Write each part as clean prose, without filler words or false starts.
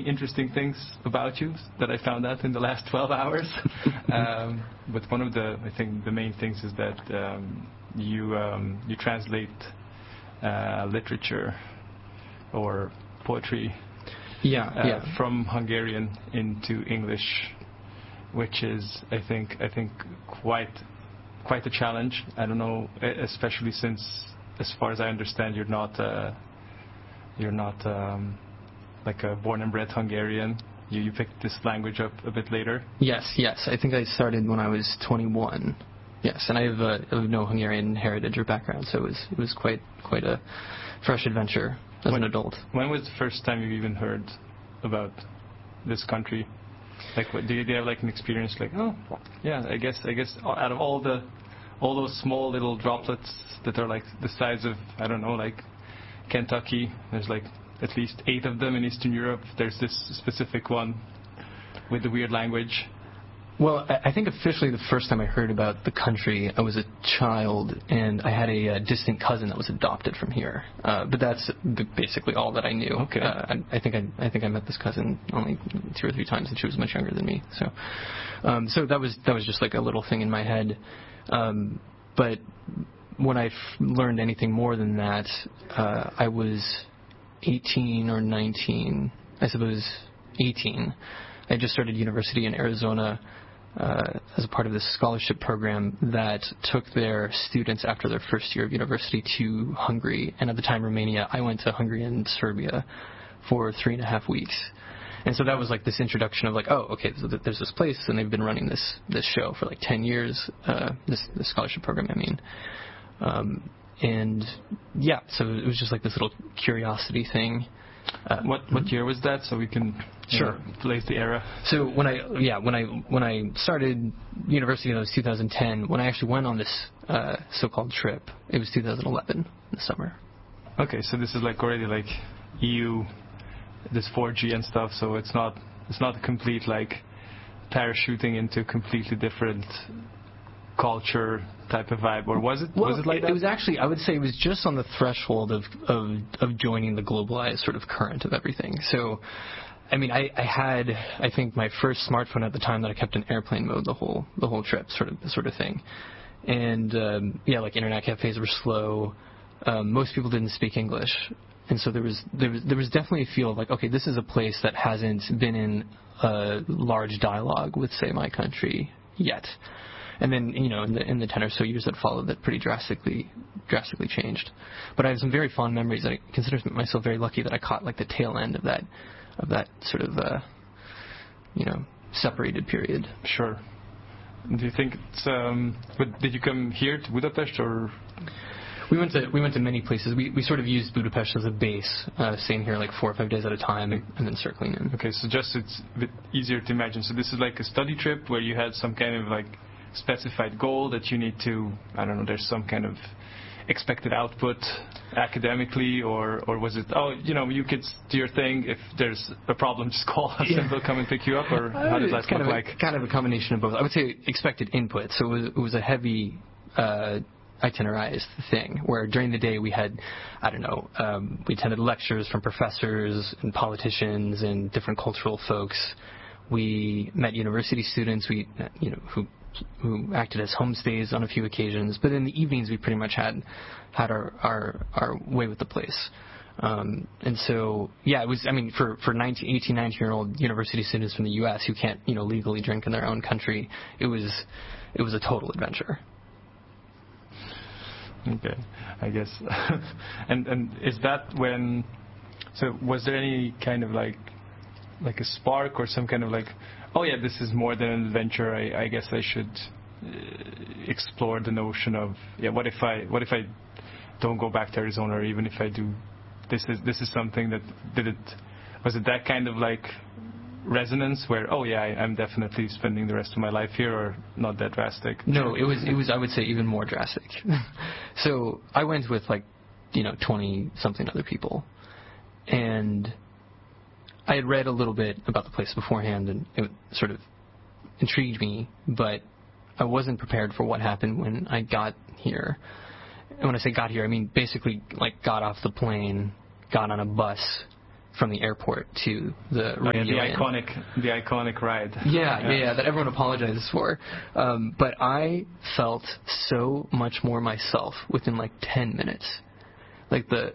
interesting things about you that I found out in the last 12 hours. But one of the, I think, the main things is that you translate literature or poetry from Hungarian into English, which is, I think quite a challenge. I don't know, especially since, as far as I understand, you're not like a born and bred Hungarian. You picked this language up a bit later. Yes. I think I started when I was 21. Yes, and I have no Hungarian heritage or background, so it was quite a fresh adventure as an adult. When was the first time you even heard about this country? Like, do you have like an experience like, oh, yeah, I guess out of all those small little droplets that are like the size of, I don't know, like Kentucky, there's like at least 8 of them in Eastern Europe. There's this specific one with the weird language. Well, I think officially the first time I heard about the country, I was a child, and I had a distant cousin that was adopted from here. But that's basically all that I knew. Okay. I think I met this cousin only 2 or 3 times, and she was much younger than me. So that was just like a little thing in my head. But when I learned anything more than that, I was 18 or 19, I suppose 18. I just started university in Arizona as a part of this scholarship program that took their students after their first year of university to Hungary, and at the time Romania. I went to Hungary and Serbia for 3.5 weeks. And so that was like this introduction of like, oh, okay, so there's this place, and they've been running this show for like 10 years, this scholarship program, I mean. And yeah, so it was just like this little curiosity thing. What year was that, so we can place the era? So when I started university, that was 2010. When I actually went on this so-called trip, it was 2011 in the summer. Okay, so this is like already like EU, this 4G and stuff. So it's not a complete like parachuting into completely different culture type of vibe, or was it? Well, was it like that? It was actually, I would say, it was just on the threshold of joining the globalized sort of current of everything. So, I mean, I had, I think, my first smartphone at the time that I kept in airplane mode the whole trip, sort of thing. And like internet cafes were slow. Most people didn't speak English, and so there was definitely a feel of like, okay, this is a place that hasn't been in a large dialogue with, say, my country yet. And then, in the 10 or so years that followed, that pretty drastically changed. But I have some very fond memories. I consider myself very lucky that I caught like the tail end of that sort of, separated period. Sure. Do you think it's? But did you come here to Budapest, or? We went to many places. We sort of used Budapest as a base, staying here like 4 or 5 days at a time, and then circling in. Okay, so just it's a bit easier to imagine. So this is like a study trip where you had some kind of like specified goal that you need to, I don't know, there's some kind of expected output academically, or was it, you kids do your thing, if there's a problem just call us and we'll come and pick you up, or how does that look like? Kind of a combination of both. I would say expected input, so it was a heavy itinerized thing, where during the day we had, we attended lectures from professors and politicians and different cultural folks. We met university students, who acted as homestays on a few occasions, but in the evenings we pretty much had our way with the place. And so, it was, for 18, 19-year-old university students from the U.S. who can't, legally drink in their own country, it was a total adventure. Okay, I guess. and is that when, so was there any kind of like a spark or some kind of like, oh yeah, this is more than an adventure, I guess I should explore the notion of, what if I don't go back to Arizona, or even if I do, this is something that was it that kind of like resonance where, I'm definitely spending the rest of my life here, or not that drastic? No, it was I would say even more drastic. So I went with 20 something other people, and I had read a little bit about the place beforehand, and it sort of intrigued me, but I wasn't prepared for what happened when I got here. And when I say got here, I mean basically got off the plane, got on a bus, from the airport to the Radio Inn. The iconic ride. Yeah, that everyone apologizes for. But I felt so much more myself within like 10 minutes. Like the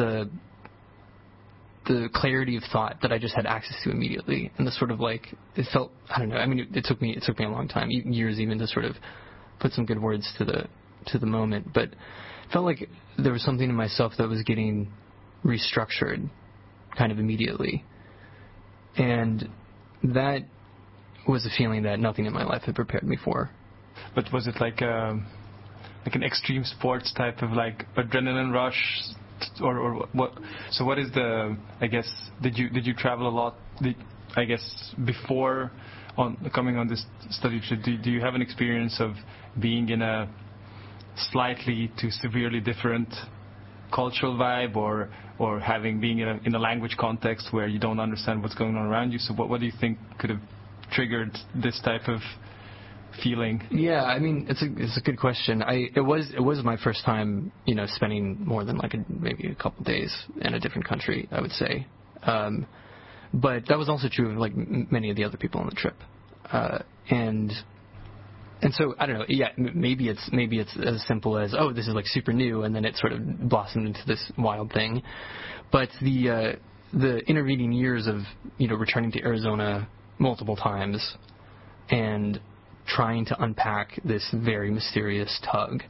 clarity of thought that I just had access to immediately, and the sort of like, it felt, I don't know, I mean, it took me a long time, years even, to sort of put some good words to the moment, but it felt like there was something in myself that was getting restructured kind of immediately, and that was a feeling that nothing in my life had prepared me for. But was it like an extreme sports type of like adrenaline rush? Or what? So what is the? I guess did you travel a lot? I guess before coming on this study trip, do you have an experience of being in a slightly to severely different cultural vibe, or being in a language context where you don't understand what's going on around you? So what do you think could have triggered this type of feeling? Yeah, I mean, it's a good question. It was my first time, spending more than like maybe a couple days in a different country, I would say. But that was also true of like many of the other people on the trip. And so I don't know. Yeah, maybe it's as simple as, oh, this is like super new, and then it sort of blossomed into this wild thing. But the intervening years of returning to Arizona multiple times and trying to unpack this very mysterious tug,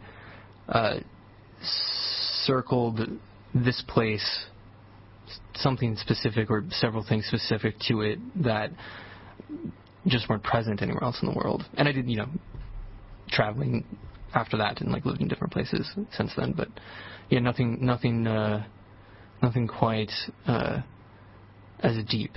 circled this place, something specific or several things specific to it that just weren't present anywhere else in the world. And I did, traveling after that and like lived in different places since then. But yeah, nothing quite as deep.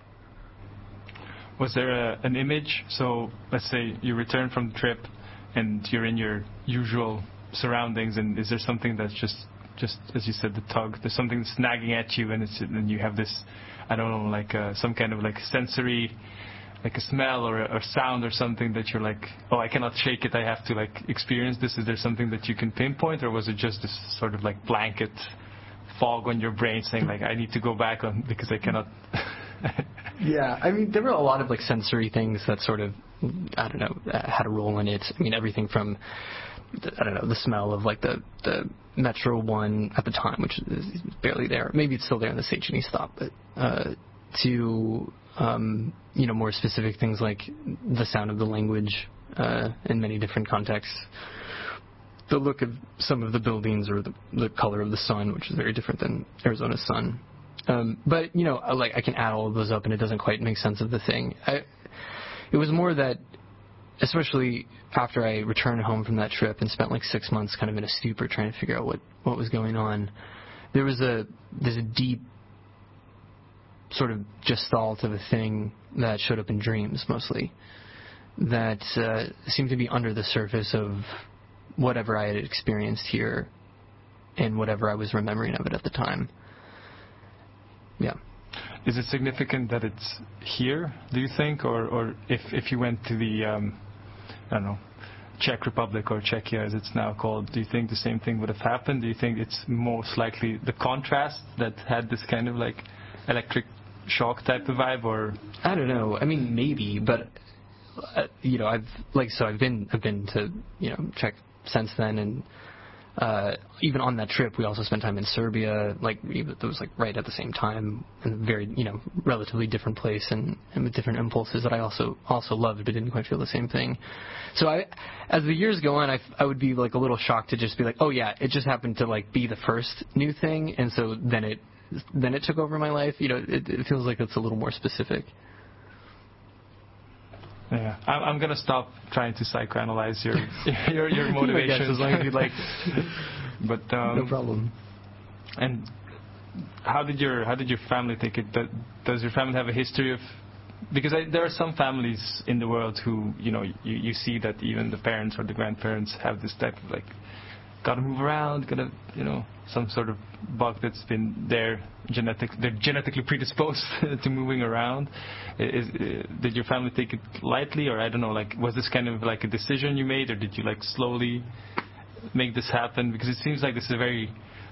Was there an image? So let's say you return from the trip and you're in your usual surroundings, and is there something that's just as you said, the tug, there's something that's nagging at you, and you have this, I don't know, like some kind of like sensory, like a smell or a sound or something that you're like, oh, I cannot shake it, I have to like experience this. Is there something that you can pinpoint, or was it just this sort of like blanket fog on your brain saying like, I need to go back on because I cannot? Yeah, I mean, there were a lot of like sensory things that sort of, I don't know, had a role in it. I mean, everything from, I don't know, the smell of like the Metro One at the time, which is barely there. Maybe it's still there in the H&E stop, but to more specific things like the sound of the language in many different contexts, the look of some of the buildings, or the color of the sun, which is very different than Arizona's sun. But like I can add all of those up, and it doesn't quite make sense of the thing. It was more that, especially after I returned home from that trip and spent like 6 months kind of in a stupor trying to figure out what was going on, there's a deep sort of gestalt of a thing that showed up in dreams mostly, that seemed to be under the surface of whatever I had experienced here and whatever I was remembering of it at the time. Yeah. Is it significant that it's here, do you think? Or if you went to the, I don't know, Czech Republic or Czechia as it's now called, do you think the same thing would have happened? Do you think it's most likely the contrast that had this kind of like electric shock type of vibe, or? I don't know. I mean, maybe, but I've been to Czech since then, and even on that trip, we also spent time in Serbia. Like it was like right at the same time, in a very relatively different place and with different impulses that I also loved, but didn't quite feel the same thing. So as the years go on, I would be like a little shocked to just be like, oh yeah, it just happened to like be the first new thing, and so then it took over my life. It feels like it's a little more specific. Yeah, I'm gonna stop trying to psychoanalyze your motivations. As long as you'd like. But no problem. And how did your family take it? Does your family have a history of? Because there are some families in the world who you see that even the parents or the grandparents have this type of like, gotta move around, some sort of bug that's been they're genetically predisposed to moving around. Did your family take it lightly, or I don't know, like was this kind of like a decision you made, or did you like slowly make this happen? Because it seems like this is a very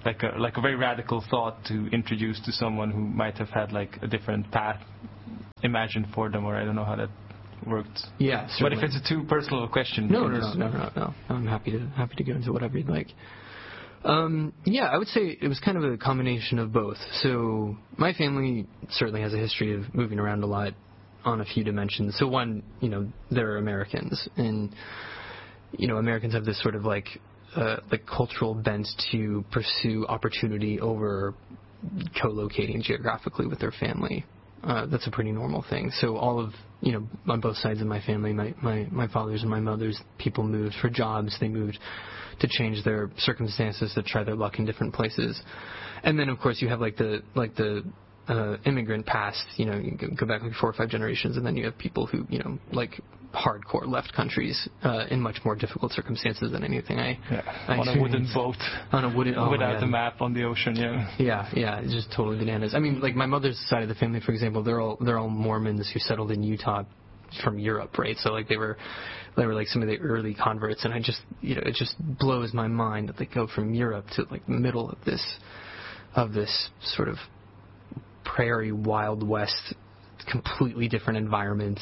like a very radical thought to introduce to someone who might have had like a different path imagined for them, or I don't know how that worked. Yeah, certainly. But if it's a too personal a question, no. I'm happy to go into whatever you'd like. Yeah, I would say it was kind of a combination of both. So my family certainly has a history of moving around a lot on a few dimensions. So one, they're Americans, and Americans have this sort of like cultural bent to pursue opportunity over co-locating geographically with their family. That's a pretty normal thing. So all of, on both sides of my family, my father's and my mother's, people moved for jobs. They moved to change their circumstances, to try their luck in different places. And then, of course, you have like the immigrant past, you go back like 4 or 5 generations, and then you have people who, like hardcore left countries in much more difficult circumstances than anything I on a wooden boat. On a wooden without the map on the ocean, Yeah, it's just totally bananas. I mean, like my mother's side of the family, for example, they're all Mormons who settled in Utah from Europe, right? So like they were like some of the early converts, and I just, it just blows my mind that they go from Europe to like the middle of this sort of prairie Wild West, completely different environment,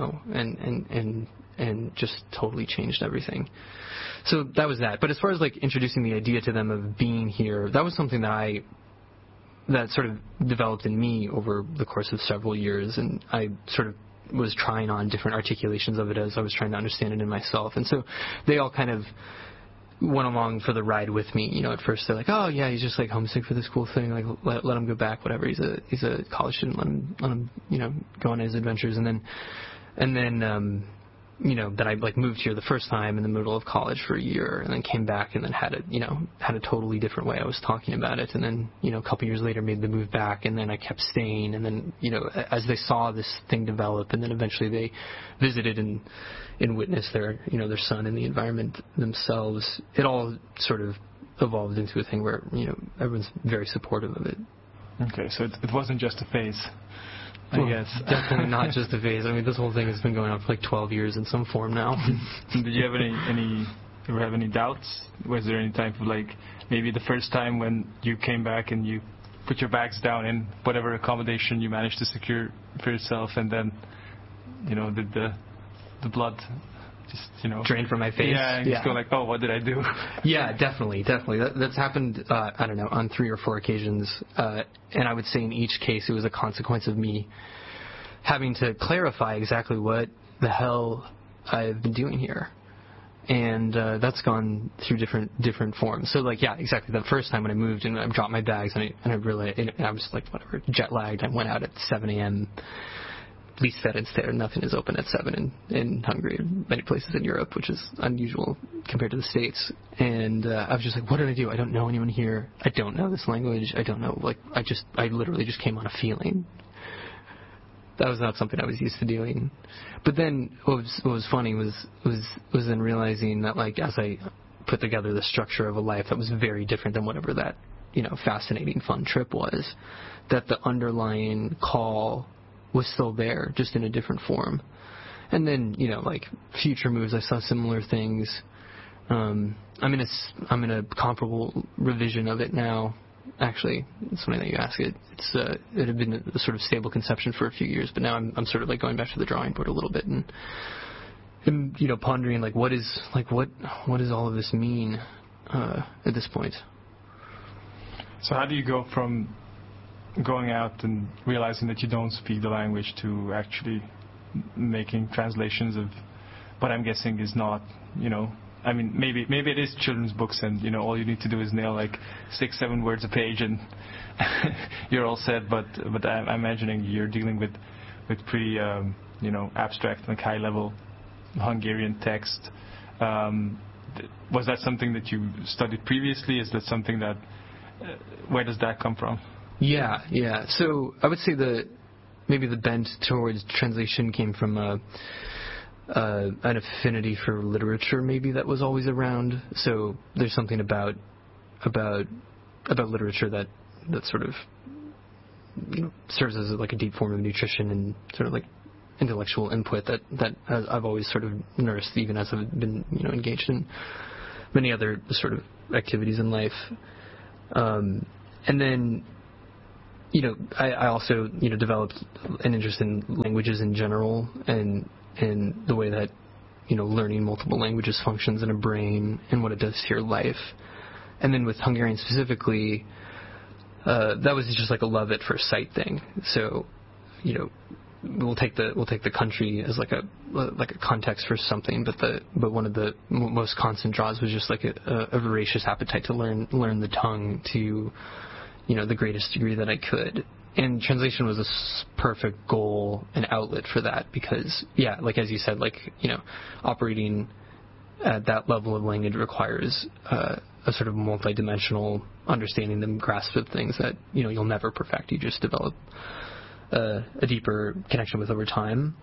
and just totally changed everything. So that was that. But as far as like introducing the idea to them of being here, that was something that sort of developed in me over the course of several years, and I sort of was trying on different articulations of it as I was trying to understand it in myself. And so they all kind of went along for the ride with me. At first they're like, oh yeah, he's just like homesick for this cool thing, like let him go back, whatever, he's a college student, let him go on his adventures. And then that I like moved here the first time in the middle of college for a year, and then came back and then had a totally different way I was talking about it. And then a couple years later made the move back, and then I kept staying. And then as they saw this thing develop, and then eventually they visited and witnessed their son in the environment themselves, it all sort of evolved into a thing where everyone's very supportive of it. Okay, so it wasn't just a phase. Well, I guess. Definitely not just a phase. I mean, this whole thing has been going on for like 12 years in some form now. Did you have any doubts? Was there any type of like maybe the first time when you came back and you put your bags down in whatever accommodation you managed to secure for yourself, and then did the blood just drain from my face? Yeah, and just go like, oh, what did I do? Yeah, definitely. That's happened, I don't know, on 3 or 4 occasions. And I would say in each case it was a consequence of me having to clarify exactly what the hell I've been doing here. And that's gone through different forms. So like, yeah, exactly. The first time when I moved and I dropped my bags and I realized, and I was like, whatever, jet lagged. I went out at 7 a.m. Least there, nothing is open at 7 in Hungary, many places in Europe, which is unusual compared to the States. And I was just like, what did I do? I don't know anyone here. I don't know this language. I don't know. Like, I literally just came on a feeling. That was not something I was used to doing. But then what was funny was then realizing that, like, as I put together the structure of a life that was very different than whatever that fascinating fun trip was, that the underlying call was still there, just in a different form. And then, like future moves, I saw similar things. I'm in a comparable revision of it now. Actually, it's funny that you ask it. It had been a sort of stable conception for a few years, but now I'm sort of like going back to the drawing board a little bit and pondering like what does all of this mean at this point. So how do you go from going out and realizing that you don't speak the language to actually making translations of what I'm guessing is not, I mean, maybe it is children's books, and all you need to do is nail like 6-7 words a page and you're all set. But I'm imagining you're dealing with pretty abstract, like high level Hungarian text. Was that something that you studied previously? Is that something that where does that come from? Yeah. So I would say maybe the bent towards translation came from an affinity for literature, maybe, that was always around. So there's something about literature that sort of serves as like a deep form of nutrition and sort of like intellectual input that I've always sort of nursed, even as I've been engaged in many other sort of activities in life. And then, I also, developed an interest in languages in general and the way that, learning multiple languages functions in a brain and what it does to your life. And then with Hungarian specifically, that was just like a love at first sight thing. So, we'll take the country as like a context for something, but one of the most constant draws was just like a voracious appetite to learn the tongue to, the greatest degree that I could. And translation was a perfect goal and outlet for that because, like as you said, operating at that level of language requires a sort of multidimensional understanding and grasp of things that, you'll never perfect. You just develop a deeper connection with over time.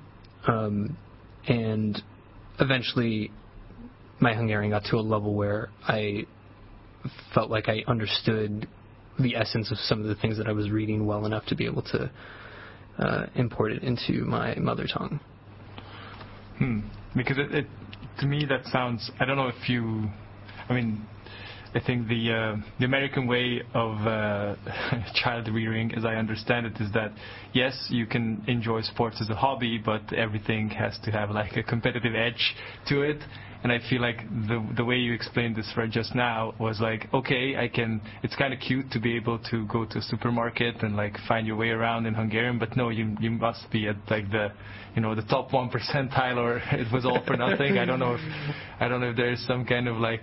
And eventually my Hungarian got to a level where I felt like I understood the essence of some of the things that I was reading well enough to be able to import it into my mother tongue. Because it to me that sounds, I don't know if you, I think the American way of child rearing, as I understand it, is that yes, you can enjoy sports as a hobby, but everything has to have like a competitive edge to it. And I feel like the way you explained this right just now was like, okay, it's kind of cute to be able to go to a supermarket and like find your way around in Hungarian, but no, you must be at like the top 1 percentile, or it was all for nothing. I don't know if there's some kind of like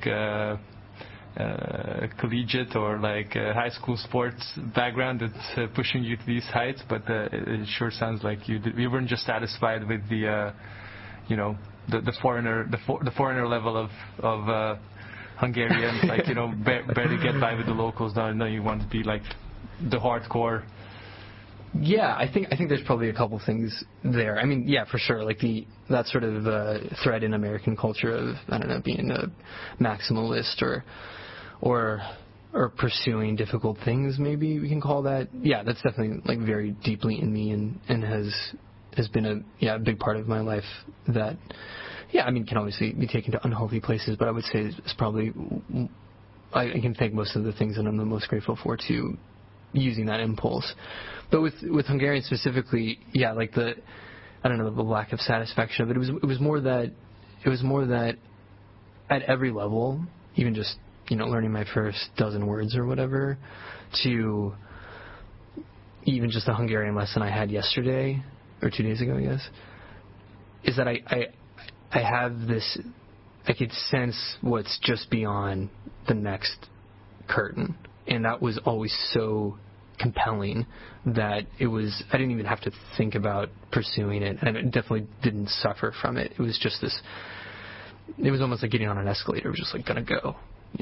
collegiate or like high school sports background that's pushing you to these heights, but it sure sounds like you weren't just satisfied with the the foreigner level of Hungarian, like barely get by with the locals. No, you want to be like the hardcore. Yeah, I think there's probably a couple things there. For sure, like that sort of thread in American culture of, I don't know, being a maximalist or pursuing difficult things, maybe we can call that. Yeah, that's definitely like very deeply in me and has been a big part of my life that, can obviously be taken to unhealthy places, but I would say it's probably, I can thank most of the things that I'm the most grateful for to using that impulse. But with Hungarian specifically, like the lack of satisfaction of it, it was more that at every level, even just, learning my first dozen words or whatever, to even just the Hungarian lesson I had yesterday, or 2 days ago, I guess, is that I have this, I could sense what's just beyond the next curtain. And that was always so compelling that I didn't even have to think about pursuing it, and I definitely didn't suffer from it. It was just it was almost like getting on an escalator. It was just like gonna go,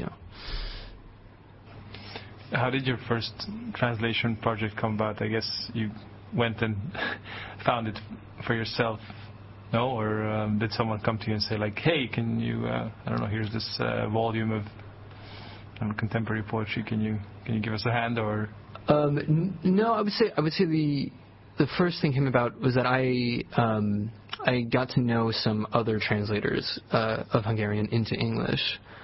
How did your first translation project come about? I guess you went and found it for yourself, no? Or did someone come to you and say like, hey, can you, I don't know, here's this volume of contemporary poetry, can you give us a hand? Or no, I would say the first thing came about was that I got to know some other translators of Hungarian into English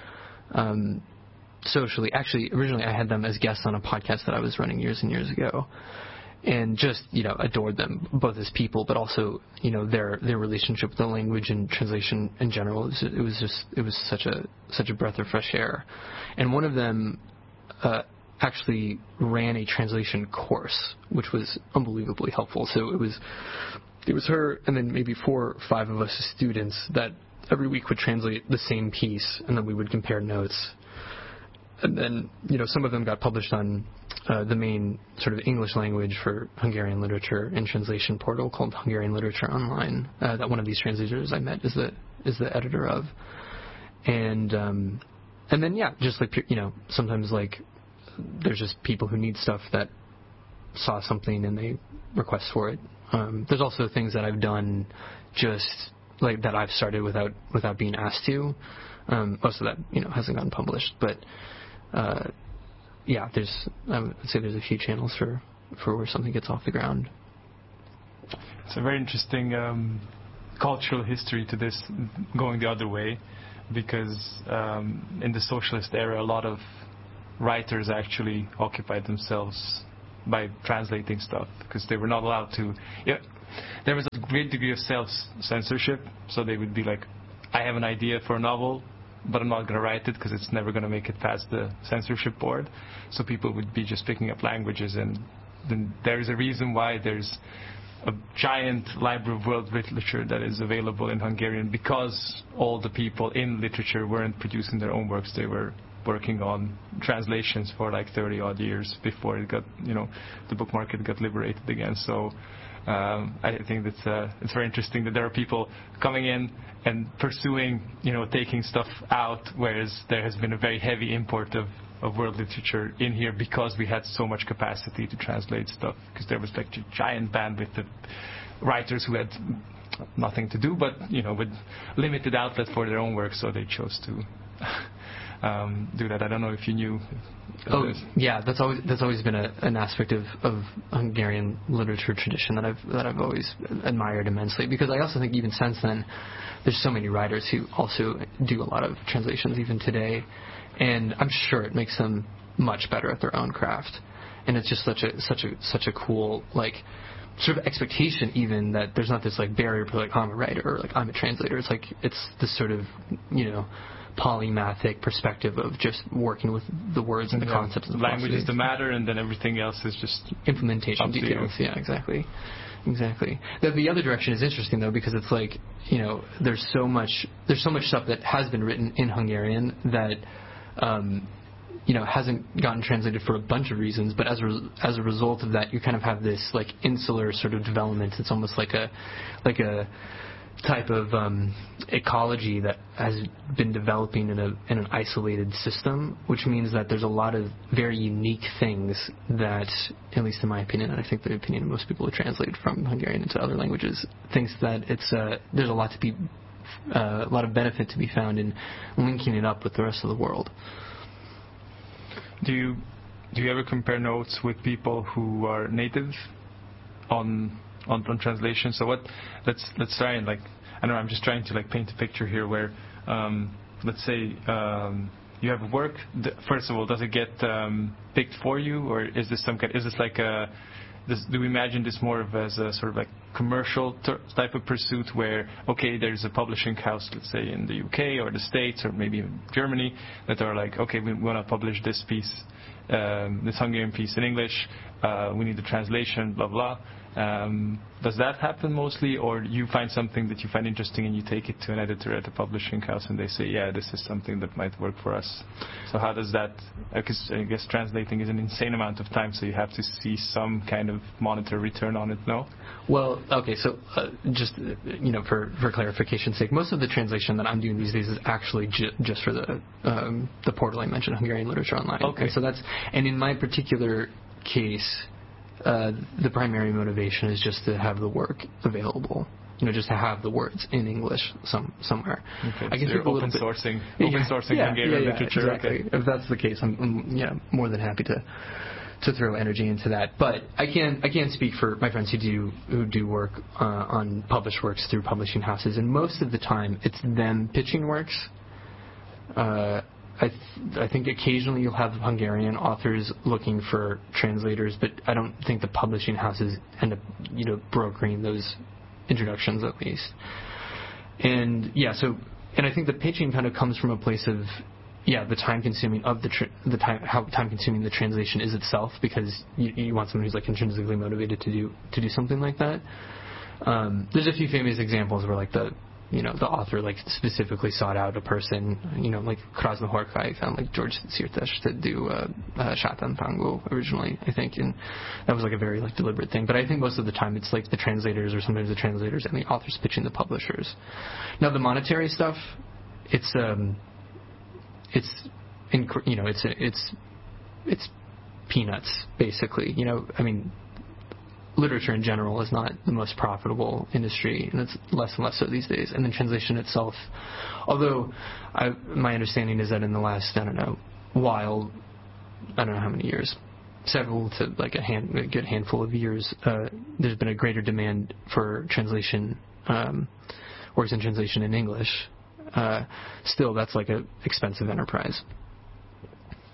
socially. Actually, originally I had them as guests on a podcast that I was running years and years ago, and just adored them both as people, but also their relationship with the language and translation in general. It was such a breath of fresh air. And one of them actually ran a translation course, which was unbelievably helpful. So it was her and then maybe 4 or 5 of us as students that every week would translate the same piece, and then we would compare notes. And then, some of them got published on the main sort of English language for Hungarian literature and translation portal called Hungarian Literature Online, that one of these translators I met is the editor of. And then, just like, sometimes like there's just people who need stuff that saw something and they request for it. There's also things that I've done just like that I've started without being asked to. Most of that, hasn't gotten published, but I would say there's a few channels for where something gets off the ground. It's a very interesting cultural history to this going the other way, because in the socialist era, a lot of writers actually occupied themselves by translating stuff, because they were not allowed to. Yeah, there was a great degree of self-censorship, so they would be like, I have an idea for a novel, but I'm not going to write it because it's never going to make it past the censorship board. So people would be just picking up languages, and then there is a reason why there's a giant library of world literature that is available in Hungarian, because all the people in literature weren't producing their own works. They were working on translations for like 30 odd years before it got, the book market got liberated again. So I think that it's very interesting that there are people coming in and pursuing, taking stuff out, whereas there has been a very heavy import of world literature in here because we had so much capacity to translate stuff, because there was like a giant bandwidth of writers who had nothing to do but, with limited outlet for their own work, so they chose to do that. I don't know if you knew. Yeah, that's always been an aspect of Hungarian literature tradition that I've always admired immensely, because I also think even since then there's so many writers who also do a lot of translations even today, and I'm sure it makes them much better at their own craft. And it's just such a cool, like, sort of expectation even that there's not this like barrier for like, I'm a writer or like I'm a translator. It's like it's this sort of polymathic perspective of just working with the words and the concepts of the language is the matter, and then everything else is just implementation details. Yeah, exactly. The other direction is interesting though, because it's like there's so much stuff that has been written in Hungarian that hasn't gotten translated for a bunch of reasons, but as a result of that, you kind of have this like insular sort of development. It's almost like a type of ecology that has been developing in an isolated system, which means that there's a lot of very unique things that, at least in my opinion, and I think the opinion of most people who translate from Hungarian into other languages, thinks that there's a lot of benefit to be found in linking it up with the rest of the world. Do you ever compare notes with people who are native on translation? So let's try and I'm just trying to paint a picture here where let's say you have a work. First of all, does it get picked for you, or is this do we imagine this more of as a sort of like commercial type of pursuit where, okay, there's a publishing house, let's say in the UK or the States or maybe even Germany, that are like, okay, we want to publish this piece, this Hungarian piece in English, we need the translation, blah, blah. Does that happen mostly, or you find something that you find interesting and you take it to an editor at a publishing house and they say, yeah, this is something that might work for us? So how does that, because I guess translating is an insane amount of time, so you have to see some kind of monetary return on it, no? Well, okay, so just, for clarification's sake, most of the translation that I'm doing these days is actually just for the portal I mentioned, Hungarian Literature Online. Okay. So and in my particular case, the primary motivation is just to have the work available, just to have the words in English somewhere. Okay, I can so you're open sourcing Hungarian literature. Exactly. Okay. If that's the case, I'm more than happy to throw energy into that. But I can't speak for my friends who do work on published works through publishing houses, and most of the time it's them pitching works. I think occasionally you'll have Hungarian authors looking for translators, but I don't think the publishing houses end up, brokering those introductions at least. And and I think the pitching kind of comes from a place of, the time consuming of how time consuming the translation is itself, because you want someone who's like intrinsically motivated to do something like that. There's a few famous examples where the author specifically sought out a person, like Krasznahorkai found George Sirtes to do Sátan Pango originally, I think, and that was a very deliberate thing. But I think most of the time it's the translators, or sometimes the translators and the authors pitching the publishers. Now the monetary stuff, it's peanuts basically. Literature in general is not the most profitable industry, and it's less and less so these days. And then translation itself, although my understanding is that in the last, I don't know how many years, several to a good handful of years, there's been a greater demand for translation, works in translation in English. Still, that's a expensive enterprise.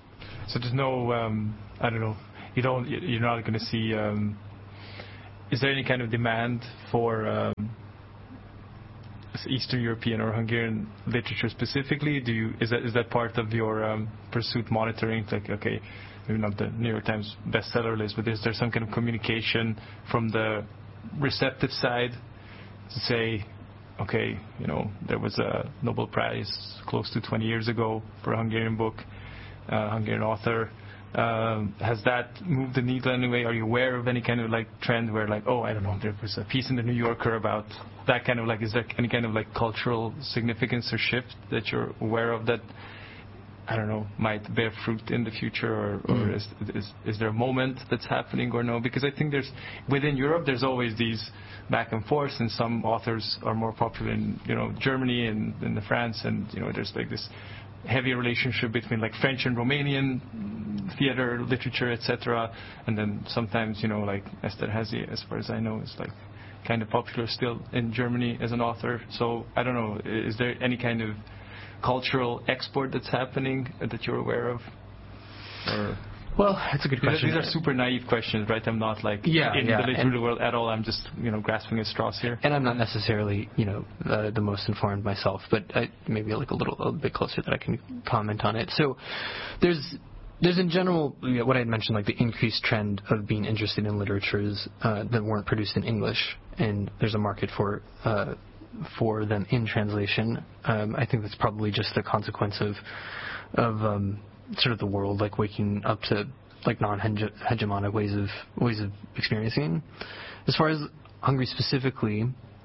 So there's no, I don't know, you're not going to see, is there any kind of demand for Eastern European or Hungarian literature specifically? Is that part of your pursuit monitoring? It's like, okay, maybe not the New York Times bestseller list, but is there some kind of communication from the receptive side to say, okay, there was a Nobel Prize close to 20 years ago for a Hungarian book, Hungarian author. Has that moved the needle anyway? Are you aware of any kind of like trend where like, oh, I don't know, there was a piece in the New Yorker about that kind of like, is there any kind of like cultural significance or shift that you're aware of that, I don't know, might bear fruit in the future, or is there a moment that's happening or no? Because I think within Europe there's always these back and forth, and some authors are more popular in Germany and in the France, and there's like this heavy relationship between like French and Romanian theater, literature, etc. And then sometimes like Esterházy, as far as I know, is like kind of popular still in Germany as an author. So I don't know, is there any kind of cultural export that's happening that you're aware of? Or well, that's a good question. These are super naive questions, right? I'm not like in the literary world at all. I'm just grasping at straws here. And I'm not necessarily the most informed myself, but maybe like a bit closer that I can comment on it. So there's in general what I had mentioned, like the increased trend of being interested in literatures that weren't produced in English, and there's a market for them in translation. I think that's probably just a consequence of sort of the world like waking up to like non-hegemonic ways of experiencing. As far as Hungary specifically,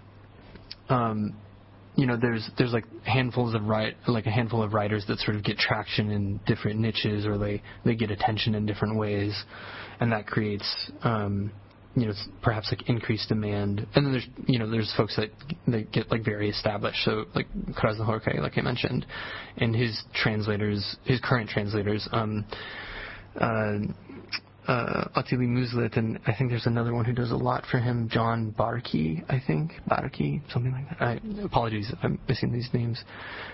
there's like a handful of writers that sort of get traction in different niches, or they get attention in different ways, and that creates perhaps like increased demand. And then there's folks that get like very established. So like Krasznahorkai, like I mentioned, and his current translators, Attili Muslit, and I think there's another one who does a lot for him, John Barkey, something like that. Apologies if I'm missing these names.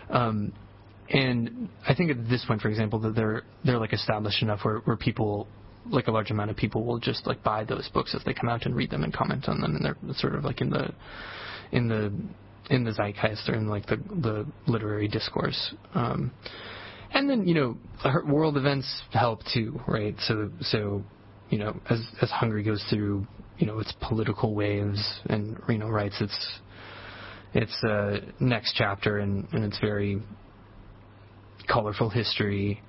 And I think at this point, for example, that they're like established enough where people, like a large amount of people, will just like buy those books as they come out and read them and comment on them, and they're sort of like in the zeitgeist, or in like the literary discourse. And then world events help too, right? So as Hungary goes through its political waves and writes its next chapter in its very colorful history,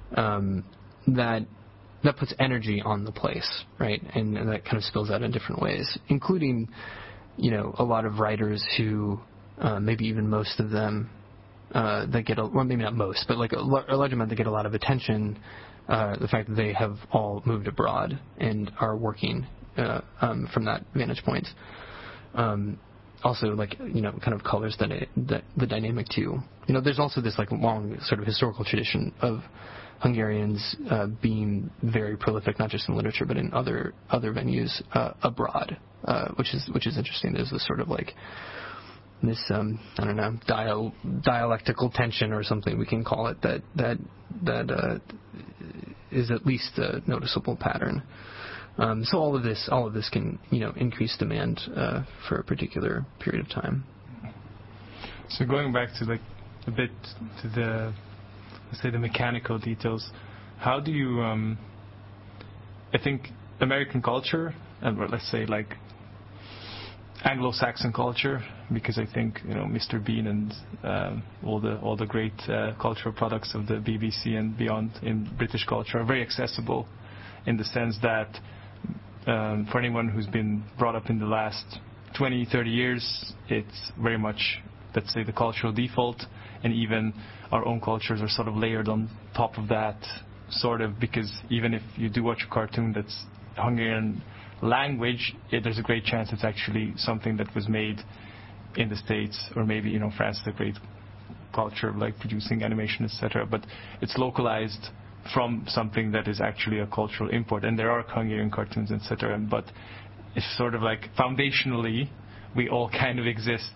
that puts energy on the place, right? And that kind of spills out in different ways, including, a lot of writers who, maybe even most of them, that get, well, maybe not most, but like a large amount that get a lot of attention, the fact that they have all moved abroad and are working, from that vantage point. Also, like, kind of colors the dynamic too. There's also this like long sort of historical tradition of Hungarians being very prolific, not just in literature but in other venues abroad, which is interesting. There's this sort of like this I don't know, dialectical tension or something we can call it, that is at least a noticeable pattern. So all of this can increase demand for a particular period of time. So going back to like a bit to the, let's say, the mechanical details, how do you I think American culture, and let's say like Anglo-Saxon culture, because I think Mr. Bean and all the great cultural products of the BBC and beyond in British culture are very accessible, in the sense that for anyone who's been brought up in the last 20-30 years, it's very much, let's say, the cultural default, and even our own cultures are sort of layered on top of that, sort of, because even if you do watch a cartoon that's Hungarian language, there's a great chance it's actually something that was made in the States, or maybe France is a great culture of like producing animation, etc. But it's localized from something that is actually a cultural import, and there are Hungarian cartoons, etc. But it's sort of like foundationally we all kind of exist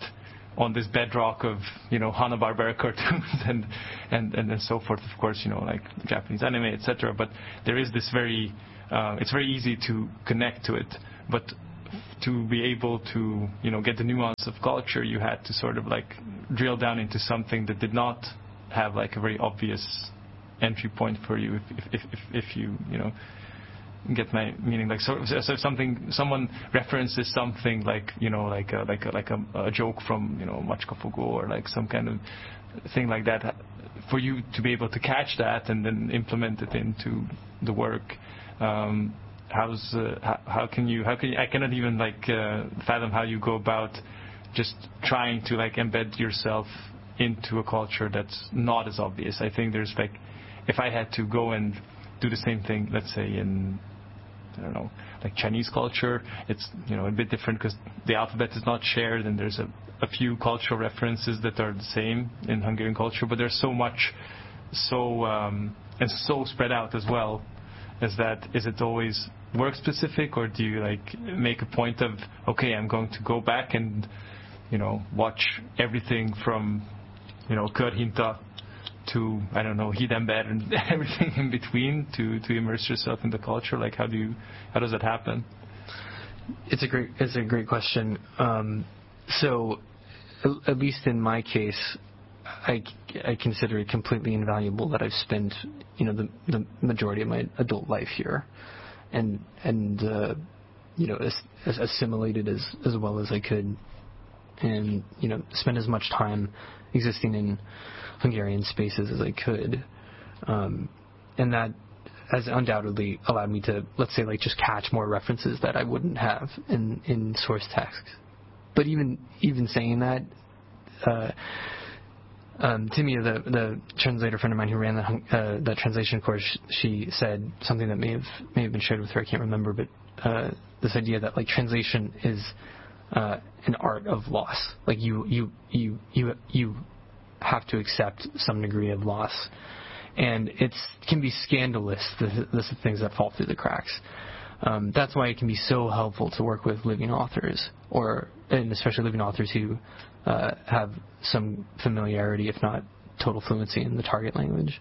on this bedrock of, Hanna-Barbera cartoons and so forth, of course, like Japanese anime, etc. But there is this it's very easy to connect to it, but to be able to, get the nuance of culture, you had to sort of like drill down into something that did not have like a very obvious entry point for you, if you get my meaning. Like so if someone references something like a joke from Machiko Fugo or like some kind of thing like that, for you to be able to catch that and then implement it into the work, how can you I cannot even fathom how you go about just trying to like embed yourself into a culture that's not as obvious. I think there's like, if I had to go and do the same thing, let's say in, I don't know, like Chinese culture, it's a bit different because the alphabet is not shared, and there's a few cultural references that are the same in Hungarian culture, but there's so much, and so spread out as well. Is it always work specific, or do you like make a point of, okay, I'm going to go back and watch everything from Kör Hinta to, I don't know, Hidember and everything in between to immerse yourself in the culture? Like how does that happen? It's a great question. So at least in my case, I consider it completely invaluable that I've spent the majority of my adult life here, and assimilated as well as I could, and spend as much time existing in Hungarian spaces as I could, and that has undoubtedly allowed me to, let's say, like just catch more references that I wouldn't have in source text. But even saying that, Timia, the translator friend of mine who ran that translation course, she said something that may have been shared with her. I can't remember, but this idea that like translation is an art of loss. Like you have to accept some degree of loss, and it can be scandalous, the things that fall through the cracks. That's why it can be so helpful to work with living authors, and especially living authors who have some familiarity, if not total fluency, in the target language.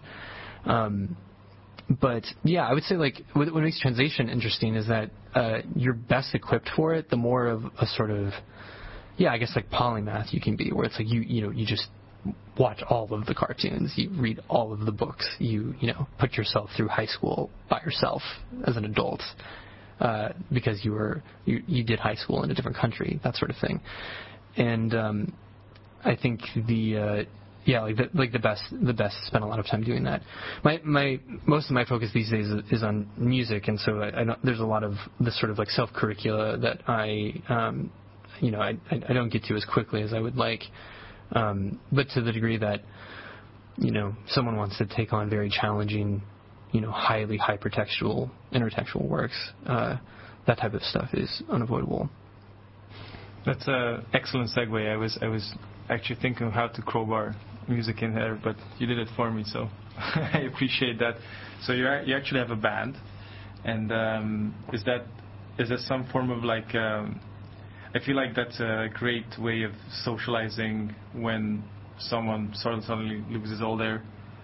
But yeah, I would say like what makes translation interesting is that you're best equipped for it the more of a sort of, I guess like polymath you can be, where it's like you just watch all of the cartoons, you read all of the books, you put yourself through high school by yourself as an adult, because you did high school in a different country, that sort of thing. And I think the best spend a lot of time doing that. Most of my focus these days is on music, and so there's a lot of this sort of like self curricula that I don't get to as quickly as I would like. But to the degree that someone wants to take on very challenging, highly hypertextual, intertextual works, that type of stuff is unavoidable. That's an excellent segue. I was actually thinking of how to crowbar music in there, but you did it for me, so I appreciate that. So you actually have a band, and is that some form of like? I feel like that's a great way of socializing when someone suddenly loses all their,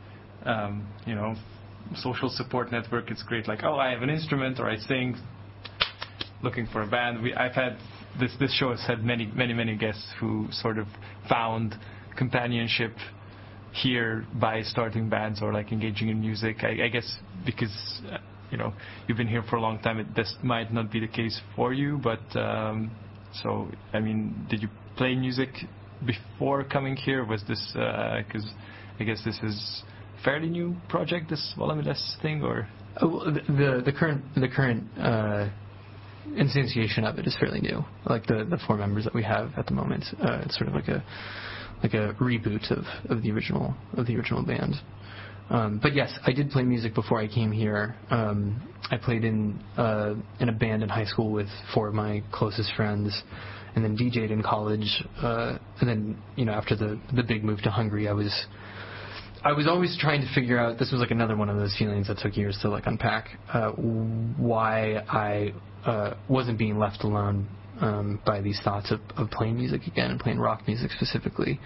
social support network. It's great, like, oh, I have an instrument, or I sing. Looking for a band. I've had this show has had many guests who sort of found companionship here by starting bands or like engaging in music. I guess because you've been here for a long time, this might not be the case for you, but so I mean, did you play music before coming here? Was this because I guess this is a fairly new project, this Valamides thing, or the current instantiation of it is fairly new. Like the four members that we have at the moment, it's sort of like a reboot of the original band. But yes, I did play music before I came here. I played in a band in high school with four of my closest friends, and then DJ'd in college. And then after the big move to Hungary, I was always trying to figure out. This was like another one of those feelings that took years to like unpack. Why I wasn't being left alone by these thoughts of playing music again and playing rock music specifically.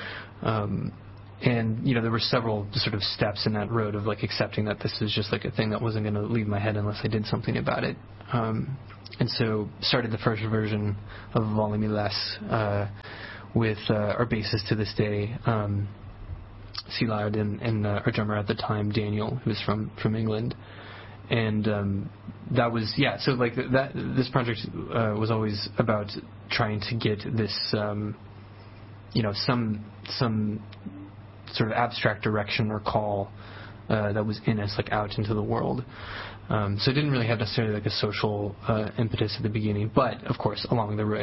And, you know, there were several sort of steps in that road of, like, accepting that this is just, like, a thing that wasn't going to leave my head unless I did something about it. And so started the first version of Volley Me Less with our bassist to this day, Szilárd, and our drummer at the time, Daniel, who was from England. And that was, yeah, so, like, this project was always about trying to get this, you know, some sort of abstract direction or call that was in us, like, out into the world. So it didn't really have necessarily like a social impetus at the beginning, but of course along the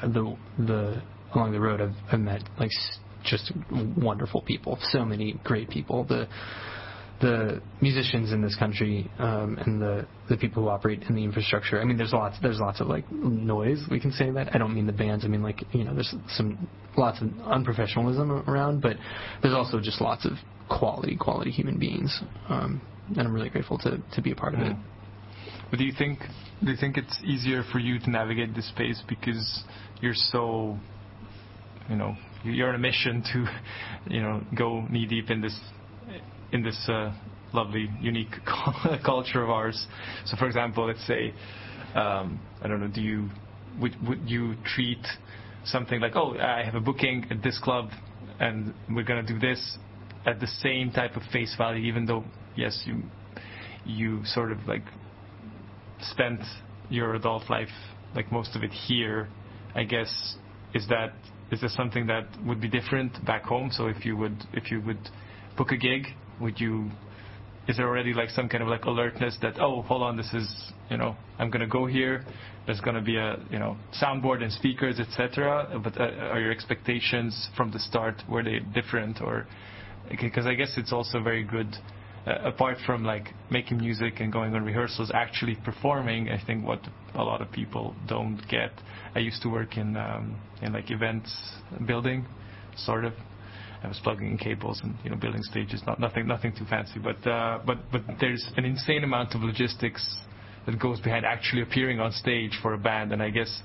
road I've met like just wonderful people, so many great people. The musicians in this country and the people who operate in the infrastructure. I mean, there's lots of like noise. We can say that. I don't mean the bands. I mean, like, you know, there's lots of unprofessionalism around, but there's also just lots of quality human beings. And I'm really grateful to be a part of it. But do you think it's easier for you to navigate this space because you're so, you know, you're on a mission to, you know, go knee deep in this lovely, unique culture of ours? So, for example, let's say, I don't know, would you treat something like, oh, I have a booking at this club and we're going to do this at the same type of face value, even though, yes, you sort of like spent your adult life, like most of it here, I guess, is there something that would be different back home? So if you would book a gig, is there already like some kind of like alertness that, oh, hold on, this is, you know, I'm going to go here, there's going to be a, you know, soundboard and speakers, etc. But are your expectations from the start, were they different? Or because I guess it's also very good, apart from like making music and going on rehearsals, actually performing. I think what a lot of people don't get. I used to work in like events building, sort of. I was plugging in cables and, you know, building stages. Nothing too fancy, but there's an insane amount of logistics that goes behind actually appearing on stage for a band. And I guess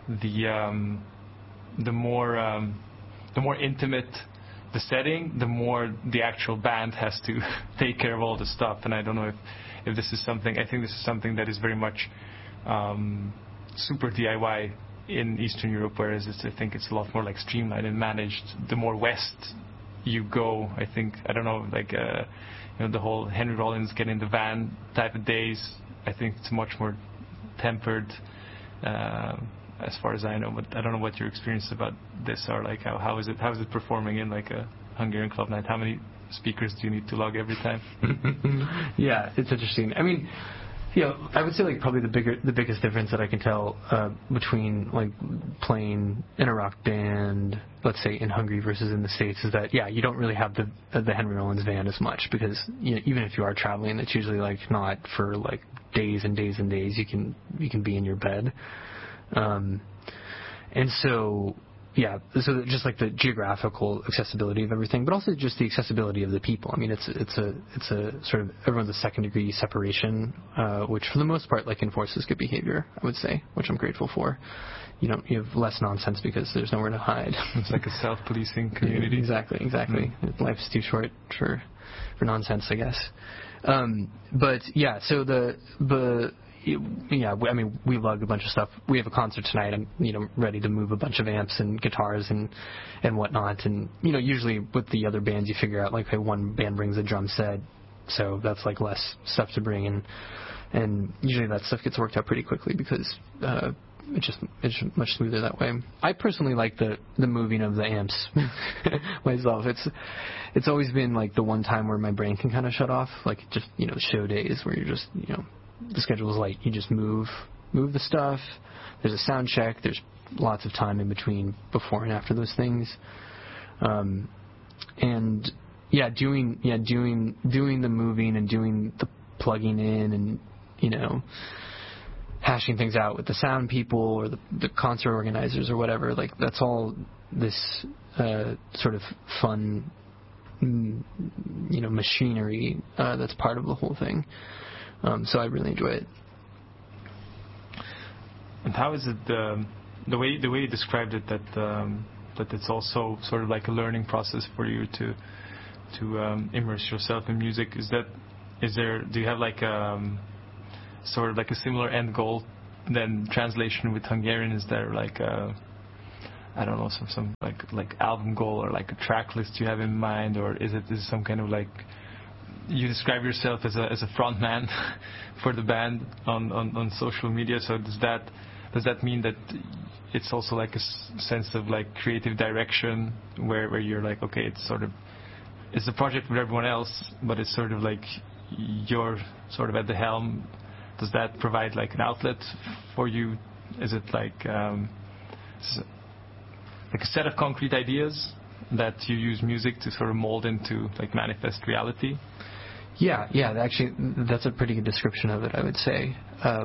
the more intimate the setting, the more the actual band has to take care of all the stuff. And I don't know if this is something. I think this is something that is very much super DIY in Eastern Europe, whereas I think it's a lot more like streamlined and managed. The more west you go, I think, I don't know, like you know, the whole Henry Rollins get in the van type of days, I think it's much more tempered, as far as I know. But I don't know what your experience about this are like. How is it performing in like a Hungarian club night? How many speakers do you need to lug every time? Yeah, it's interesting. I mean, yeah, I would say like probably the biggest difference that I can tell between like playing in a rock band, let's say in Hungary versus in the States, is that, yeah, you don't really have the Henry Rollins van as much, because, you know, even if you are traveling, it's usually like not for like days and days and days. You can be in your bed, and so. Yeah, so just like the geographical accessibility of everything, but also just the accessibility of the people. I mean, it's a sort of, everyone's a second degree separation, which for the most part like enforces good behavior, I would say, which I'm grateful for. You have less nonsense because there's nowhere to hide. It's like a self-policing community. Exactly. Life's too short for nonsense, I guess. But yeah, so I mean, we lug a bunch of stuff. We have a concert tonight. I'm, you know, ready to move a bunch of amps and guitars and whatnot. And, you know, usually with the other bands, you figure out, like, okay, one band brings a drum set, so that's, like, less stuff to bring. And usually that stuff gets worked out pretty quickly because it's much smoother that way. I personally like the moving of the amps myself. It's always been, like, the one time where my brain can kind of shut off, like, just, you know, show days where you're just, you know, the schedule is light. You just move the stuff. There's a sound check. There's lots of time in between before and after those things. And yeah, doing the moving and doing the plugging in and, you know, hashing things out with the sound people or the concert organizers or whatever. Like, that's all this sort of fun, you know, machinery that's part of the whole thing. So I really enjoy it. And how is it the way you described it, that it's also sort of like a learning process for you to immerse yourself in music. Do you have like sort of like a similar end goal than translation with Hungarian? Is there like I don't know, some like album goal or like a track list you have in mind, or is it some kind of like, you describe yourself as a front man for the band on social media, so does that mean that it's also like a sense of like creative direction where you're like, okay, it's a project with everyone else, but it's sort of like you're sort of at the helm? Does that provide like an outlet for you? Is it like a set of concrete ideas that you use music to sort of mold into like manifest reality? Yeah, actually, that's a pretty good description of it, I would say.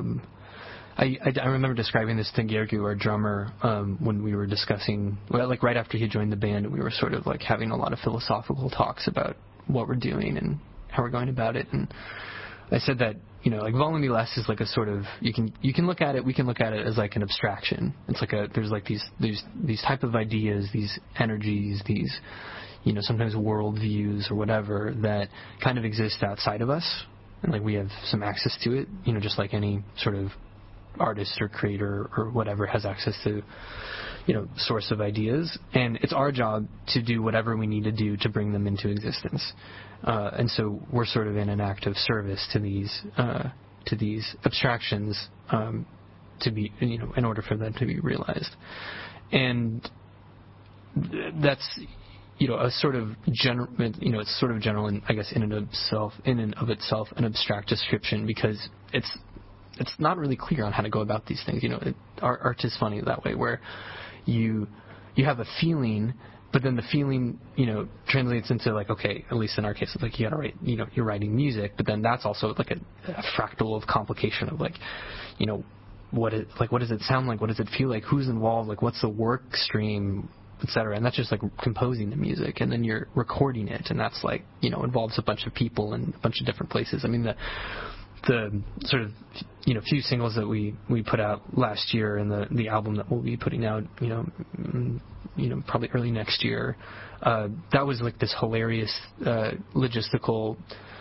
I remember describing this to Gergu, our drummer, when we were discussing, well, like right after he joined the band, we were sort of like having a lot of philosophical talks about what we're doing and how we're going about it. And I said that, like Volume Less is like a sort of, we can look at it as like an abstraction. It's like there's like these type of ideas, these energies, these, sometimes worldviews or whatever that kind of exist outside of us, and like we have some access to it, just like any sort of artist or creator or whatever has access to, source of ideas, and it's our job to do whatever we need to do to bring them into existence. And so we're sort of in an act of service to these abstractions, to be, in order for them to be realized. And that's, a sort of general, it's sort of general, and I guess in and of itself, an abstract description, because it's not really clear on how to go about these things. Art is funny that way, where you have a feeling, but then the feeling, translates into like, okay, at least in our case, it's like you gotta write, you're writing music, but then that's also like a fractal of complication of like, what does it sound like? What does it feel like? Who's involved? Like, what's the work stream, etc. And that's just like composing the music, and then you're recording it, and that's like, involves a bunch of people and a bunch of different places. I mean, the sort of, few singles that we put out last year, and the album that we'll be putting out, probably early next year, that was like this hilarious logistical,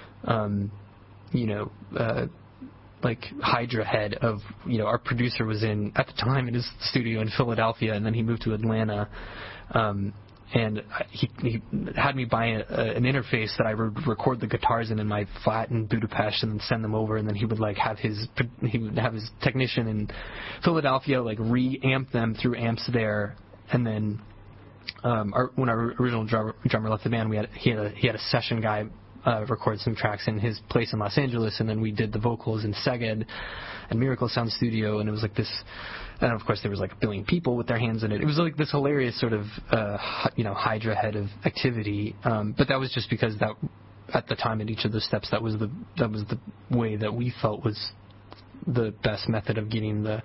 like Hydra head of, our producer was at the time in his studio in Philadelphia, and then he moved to Atlanta, and he had me buy an interface that I would record the guitars in my flat in Budapest and then send them over, and then he would have his technician in Philadelphia like re-amp them through amps there, and then when our original drummer left the band, he had a session guy record some tracks in his place in Los Angeles, and then we did the vocals in Szeged and Miracle Sound Studio, and it was like this, and of course there was like a billion people with their hands in it. It was like this hilarious sort of Hydra head of activity, but that was just because that at the time at each of the steps that was the way that we felt was the best method of getting the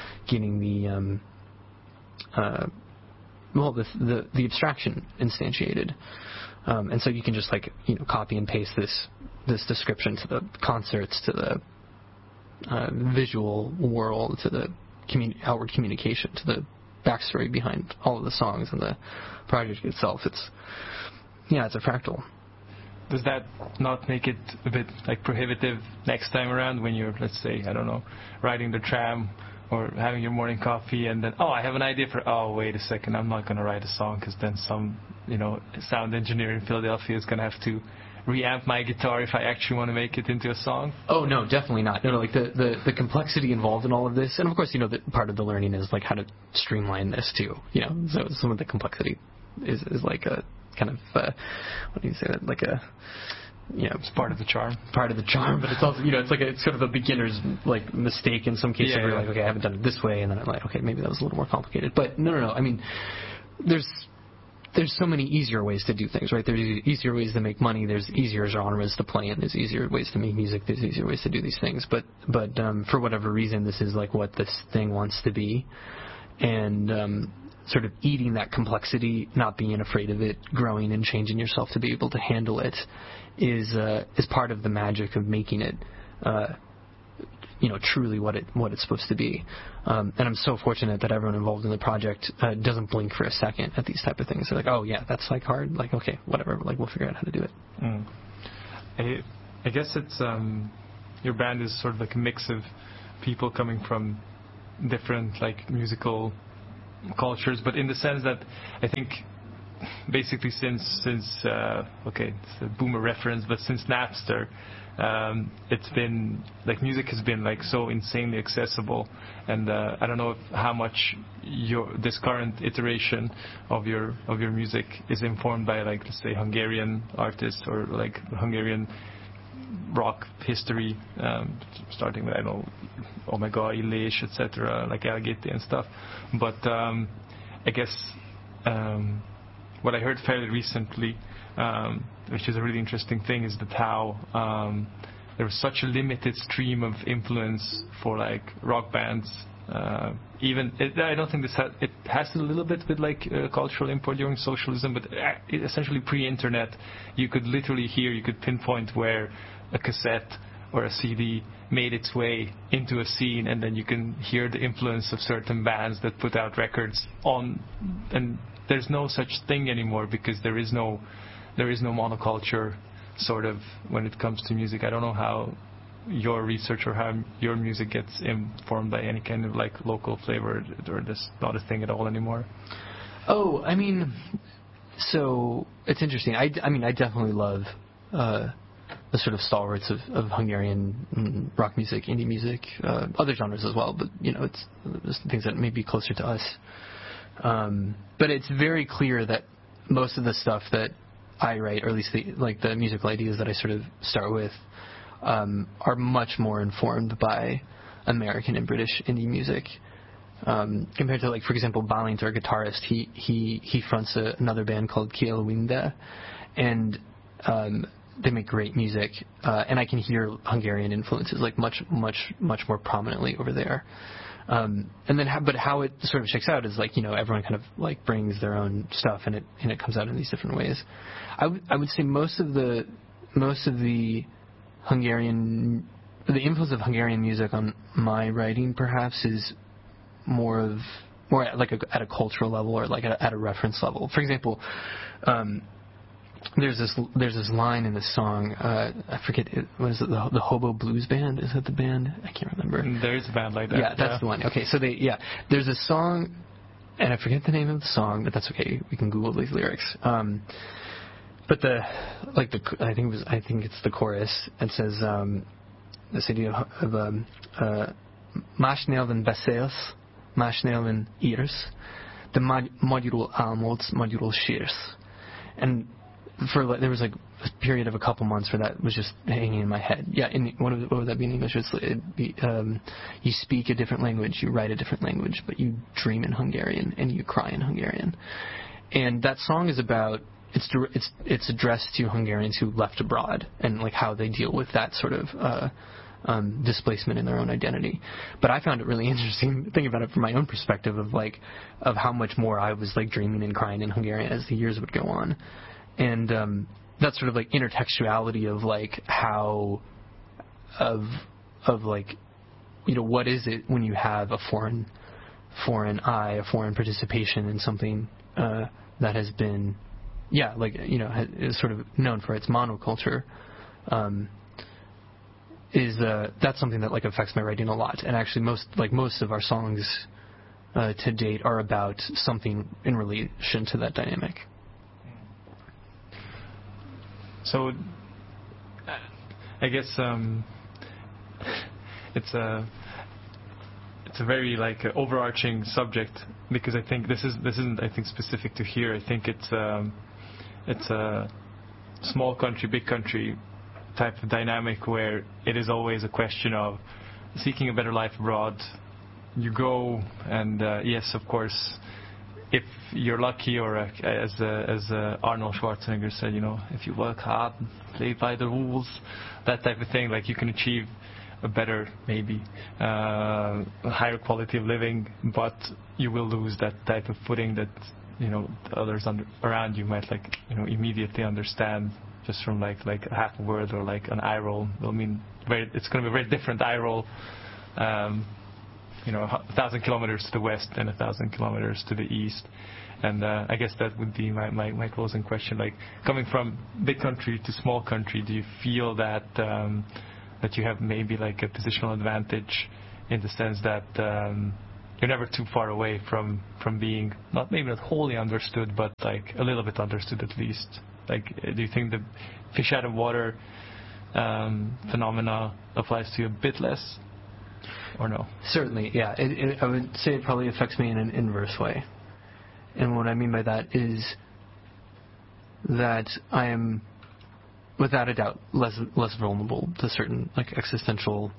abstraction instantiated. And so you can just like, copy and paste this description to the concerts, to the visual world, to the outward communication, to the backstory behind all of the songs and the project itself. It's a fractal. Does that not make it a bit like prohibitive next time around when you're, let's say, I don't know, riding the tram or having your morning coffee, and then, I have an idea wait a second, I'm not going to write a song because then some, sound engineer in Philadelphia is going to have to reamp my guitar if I actually want to make it into a song? Oh, no, definitely not. No, like the complexity involved in all of this, and of course, part of the learning is like how to streamline this too, so some of the complexity is like a kind of, what do you say that, like a, it's part of the charm. Part of the charm, but it's also, it's sort of a beginner's like mistake in some cases where you're like, okay, I haven't done it this way, and then I'm like, okay, maybe that was a little more complicated. But no. I mean, there's so many easier ways to do things, right? There's easier ways to make money. There's easier genres to play in. There's easier ways to make music. There's easier ways to do these things. But for whatever reason, this is like what this thing wants to be, and sort of eating that complexity, not being afraid of it, growing and changing yourself to be able to handle it, is part of the magic of making it truly what it's supposed to be. And I'm so fortunate that everyone involved in the project doesn't blink for a second at these type of things. They're like, oh yeah, that's like hard. Like, okay, whatever. Like, we'll figure out how to do it. I guess it's your band is sort of like a mix of people coming from different like musical cultures, but in the sense that I think basically since okay, it's a boomer reference, but since Napster, it's been like music has been like so insanely accessible, and I don't know how much this current iteration of your music is informed by like, let's say, Hungarian artists or like Hungarian rock history, starting with, I don't know, Omega, Illés, etc., like Elgeti and stuff. But I guess what I heard fairly recently, which is a really interesting thing, is that how there was such a limited stream of influence for like rock bands. I don't think it has a little bit with like cultural import during socialism, but essentially pre-internet, you could pinpoint where a cassette or a CD made its way into a scene, and then you can hear the influence of certain bands that put out records on, and there's no such thing anymore because there is no monoculture sort of when it comes to music. I don't know how your research or how your music gets informed by any kind of like local flavor, or that's not a thing at all anymore. Oh, I mean, so it's interesting. I definitely love the sort of stalwarts of Hungarian rock music, indie music, other genres as well, but it's things that may be closer to us. But it's very clear that most of the stuff that I write, or at least the musical ideas that I sort of start with, are much more informed by American and British indie music, compared to, like, for example, Balint, our guitarist. He fronts another band called Kiel Winde, and they make great music, and I can hear Hungarian influences like much more prominently over there. And then, but how it sort of shakes out is like, everyone kind of like brings their own stuff, and it comes out in these different ways. I would say most of the influence of Hungarian music on my writing perhaps is more like at a cultural level, or like at a reference level. For example, there's this line in the song, I forget, what is it, the Hobo Blues Band? Is that the band? I can't remember. There is a band like that. Yeah, that's the one. Okay, so there's a song, and I forget the name of the song, but that's okay. We can Google these lyrics. But I think it's the chorus. It says this idea of Másnyelven beszélsz, másnyelven írsz, de magyarul álmodsz, magyarul sírsz. And there was like a period of a couple months where that was just hanging in my head. Yeah, what would that be in English? You speak a different language, you write a different language, but you dream in Hungarian and you cry in Hungarian. And that song is about, it's addressed to Hungarians who left abroad and like how they deal with that sort of displacement in their own identity. But I found it really interesting thinking about it from my own perspective of how much more I was like dreaming and crying in Hungarian as the years would go on. And that sort of like intertextuality of like how of like, what is it when you have a foreign eye, a foreign participation in something that has been is sort of known for its monoculture, that's something that like affects my writing a lot. And actually most of our songs to date are about something in relation to that dynamic. So I guess it's a very like overarching subject, because I think this isn't I think specific to here. I think it's a small country, big country type of dynamic where it is always a question of seeking a better life abroad. You go, and yes, of course, if you're lucky, or as Arnold Schwarzenegger said, if you work hard, play by the rules, that type of thing, like you can achieve a better, maybe a higher quality of living, but you will lose that type of footing that others around you might like immediately understand just from like a half a word or like an eye roll. I mean, it's going to be a very different eye roll 1,000 kilometers to the west and 1,000 kilometers to the east. And I guess that would be my closing question. Like, coming from big country to small country, do you feel that that you have maybe like a positional advantage in the sense that you're never too far away from being not wholly understood, but like a little bit understood at least? Like, do you think the fish out of water phenomena applies to you a bit less, or no? Certainly, yeah. I would say it probably affects me in an inverse way. And what I mean by that is that I am, without a doubt, less vulnerable to certain like existential,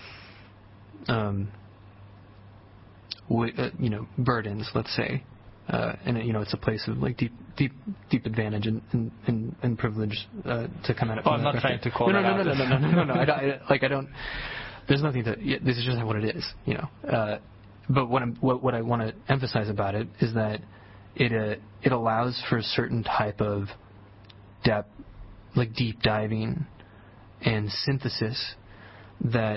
burdens. Let's say, and it's a place of like deep advantage and privilege to come at it. Oh, I'm not trying to call that out. No. I don't. There's nothing to. This is just what it is, But what I want to emphasize about it is that it allows for a certain type of depth, like deep diving and synthesis that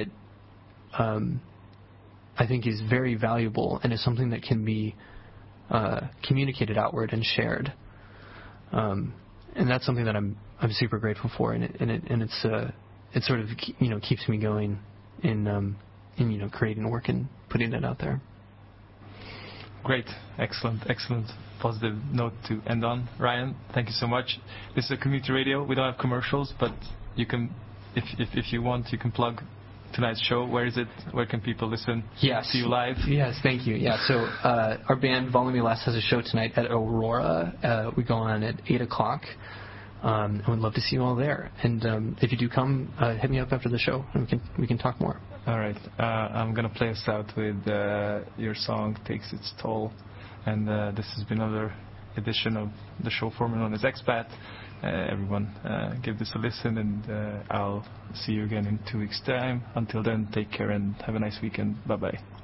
I think is very valuable and is something that can be communicated outward and shared. And that's something that I'm super grateful for, and it sort of keeps me going in creating work and putting it out there. Great, excellent positive note to end on. Ryan, thank you so much. This is a community radio. We don't have commercials, but you can, if you want, you can plug tonight's show. Where is it? Where can people listen to you live? Yes, thank you. Yeah, so our band Volume Last has a show tonight at Aurora. We go on at 8 o'clock. I would love to see you all there. And if you do come, hit me up after the show, and we can talk more. All right. I'm going to play us out with your song, Takes Its Toll. And this has been another edition of the show formerly known as Expat. Everyone, give this a listen, and I'll see you again in 2 weeks' time. Until then, take care and have a nice weekend. Bye-bye.